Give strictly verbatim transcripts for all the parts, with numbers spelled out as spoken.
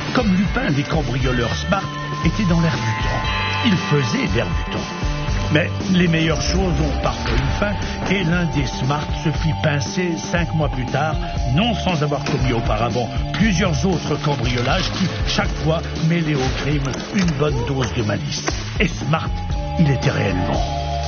Comme Lupin, les cambrioleurs smart étaient dans l'air du temps. Ils faisaient l'air du temps. Mais les meilleures choses ont parfois une fin, et l'un des Smart se fit pincer cinq mois plus tard, non sans avoir commis auparavant plusieurs autres cambriolages qui, chaque fois, mêlaient au crime une bonne dose de malice. Et Smart, il était réellement.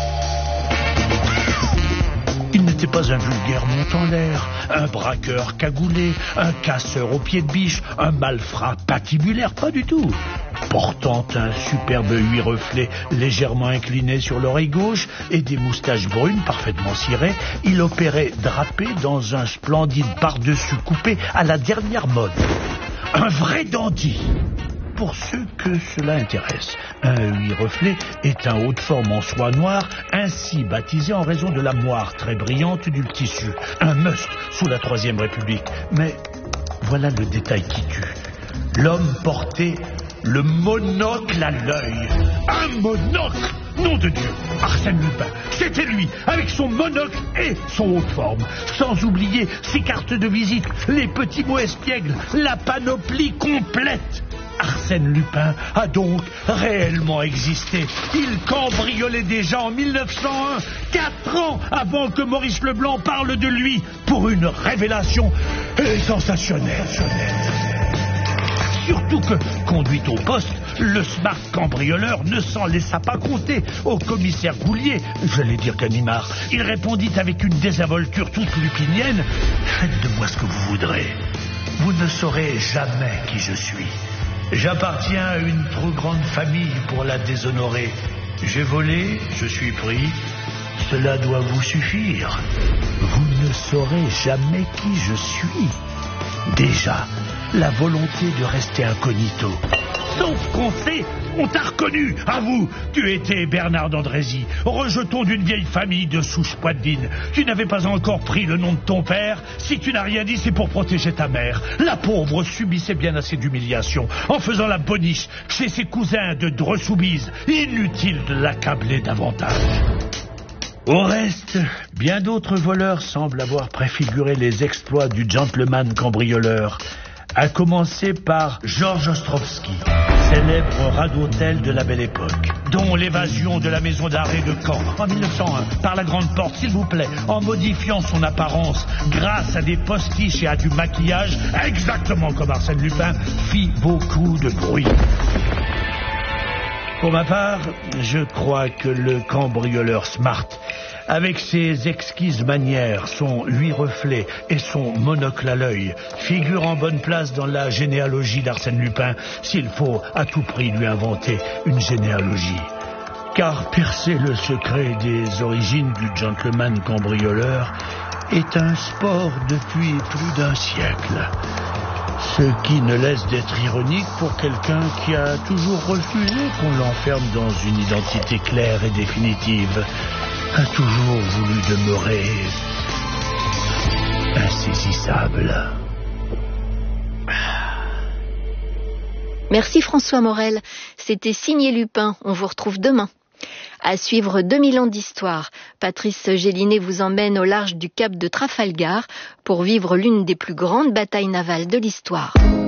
Il n'était pas un vulgaire montant l'air, un braqueur cagoulé, un casseur au pied de biche, un malfrat patibulaire, pas du tout. Portant un superbe huit reflet légèrement incliné sur l'oreille gauche et des moustaches brunes parfaitement cirées, il opérait drapé dans un splendide par-dessus coupé à la dernière mode. Un vrai dandy. Pour ceux que cela intéresse, un huit reflet est un haut de forme en soie noire, ainsi baptisé en raison de la moire très brillante du tissu. Un must sous la Troisième République. Mais voilà le détail qui tue. L'homme portait le monocle à l'œil. Un monocle! Nom de Dieu, Arsène Lupin, c'était lui, avec son monocle et son haut de forme. Sans oublier ses cartes de visite, les petits mots espiègles, la panoplie complète. Arsène Lupin a donc réellement existé. Il cambriolait déjà en mille neuf cent un, quatre ans avant que Maurice Leblanc parle de lui pour une révélation sensationnelle. Surtout que, conduit au poste, le smart cambrioleur ne s'en laissa pas compter au commissaire Goulier, j'allais dire Ganimard. Il répondit avec une désinvolture toute lupinienne: « Faites de moi ce que vous voudrez. Vous ne saurez jamais qui je suis. J'appartiens à une trop grande famille pour la déshonorer. J'ai volé, je suis pris. Cela doit vous suffire. Vous ne saurez jamais qui je suis. » Déjà, la volonté de rester incognito. Sauf qu'on sait, on t'a reconnu, à vous. Tu étais Bernard d'Andrézy, rejeton d'une vieille famille de souche poitevine. Tu n'avais pas encore pris le nom de ton père. Si tu n'as rien dit, c'est pour protéger ta mère. La pauvre subissait bien assez d'humiliation en faisant la boniche chez ses cousins de Dreux-Soubise. Inutile de l'accabler davantage. Au reste, bien d'autres voleurs semblent avoir préfiguré les exploits du gentleman cambrioleur, à commencer par Georges Ostrovsky, célèbre rat d'hôtel de la Belle Époque, dont l'évasion de la maison d'arrêt de Caen en mille neuf cent un par la grande porte, s'il vous plaît, en modifiant son apparence grâce à des postiches et à du maquillage, exactement comme Arsène Lupin, fit beaucoup de bruit. Pour ma part, je crois que le cambrioleur smart, avec ses exquises manières, son huit reflets et son monocle à l'œil, figure en bonne place dans la généalogie d'Arsène Lupin, s'il faut à tout prix lui inventer une généalogie. Car percer le secret des origines du gentleman cambrioleur est un sport depuis plus d'un siècle. Ce qui ne laisse d'être ironique pour quelqu'un qui a toujours refusé qu'on l'enferme dans une identité claire et définitive, a toujours voulu demeurer insaisissable. Merci François Morel, c'était signé Lupin, on vous retrouve demain. À suivre deux mille ans d'histoire, Patrice Gélinet vous emmène au large du cap de Trafalgar pour vivre l'une des plus grandes batailles navales de l'histoire.